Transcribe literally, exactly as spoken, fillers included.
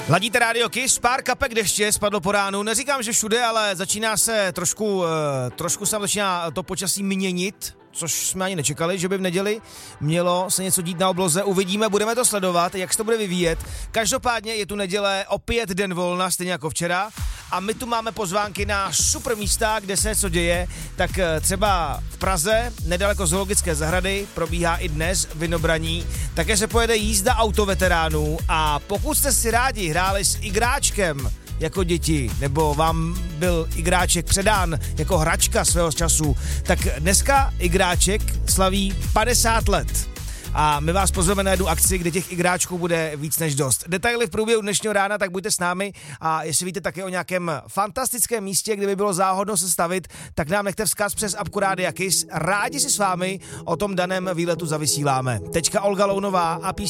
Ladíte rádio Kiss, pár kapek deště spadlo po ránu, neříkám, že všude, ale začíná se trošku, trošku se začíná to počasí měnit, což jsme ani nečekali, že by v neděli mělo se něco dít na obloze. Uvidíme, budeme to sledovat, jak se to bude vyvíjet. Každopádně je tu neděle, opět den volna, stejně jako včera. A my tu máme pozvánky na super místa, kde se co děje. Tak třeba v Praze, nedaleko zoologické zahrady, probíhá i dnes Vinobraní. Také se pojede jízda autoveteránů a pokud jste si rádi hráli s igráčkem jako děti, nebo vám byl igráček předán jako hračka svého času, tak dneska igráček slaví padesát let. A my vás pozveme na jednu akci, kde těch igráčků bude víc než dost. Detaily v průběhu dnešního rána, tak buďte s námi a jestli víte také o nějakém fantastickém místě, kde by bylo záhodno se stavit, tak nám nechte vzkaz přes apku Rádia Kiss. Rádi si s vámi o tom daném výletu zavysíláme. Tečka Olga Lounová a písnička